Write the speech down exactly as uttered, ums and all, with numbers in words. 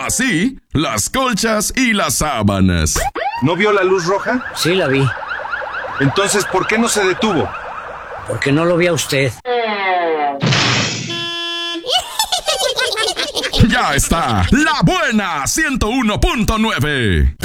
Así, las colchas y las sábanas. ¿No vio la luz roja? Sí, la vi. Entonces, ¿por qué no se detuvo? Porque no lo vi a usted. Ya está, La Buena ciento uno punto nueve.